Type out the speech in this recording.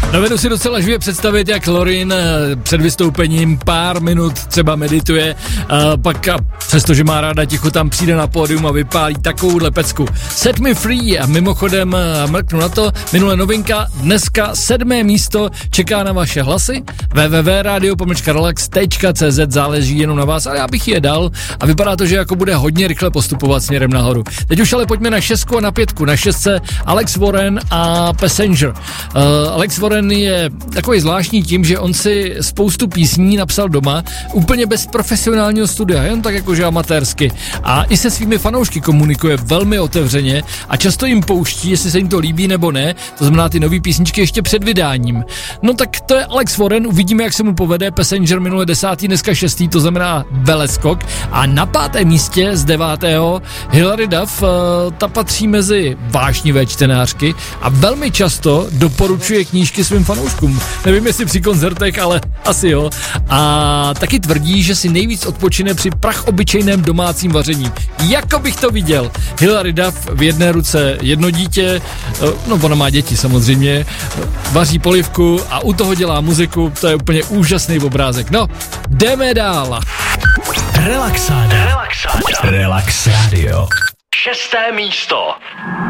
Dovedu si docela živě představit, jak Lorin před vystoupením pár minut třeba medituje, pak přestože má ráda ticho, tam přijde na pódium a vypálí takovouhle pecku. Set Me Free a mimochodem mrknu na to, minulé novinka, dneska 7. místo čeká na vaše hlasy, www.radio-relax.cz, záleží jenom na vás, ale já bych je dal a vypadá to, že jako bude hodně rychle postupovat směrem nahoru. Teď už ale pojďme na 6 a na 5. Na 6 Alex Warren a Passenger. Alex Warren je takový zvláštní tím, že on si spoustu písní napsal doma, úplně bez profesionálního studia, jen tak jakože amatérsky. A i se svými fanoušky komunikuje velmi otevřeně a často jim pouští, jestli se jim to líbí nebo ne, to znamená ty nový písničky ještě před vydáním. No tak to je Alex Warren, uvidíme, jak se mu povede. Passenger minule 10., dneska 6., to znamená veleskok. A na 5. místě z 9. Hilary Duff, ta patří mezi vášnivé čtenářky a velmi často doporučuje knížky svým fanouškům. Nevím, jestli při koncertech, ale asi jo. A taky tvrdí, že si nejvíc odpočine při prachobyčejném domácím vaření. Jako bych to viděl. Hilary Duff, v jedné ruce jedno dítě, no ona má děti samozřejmě, vaří polivku a u toho dělá muziku, to je úplně úžasný obrázek. No, jdeme dál. Relax Radio. 6. místo.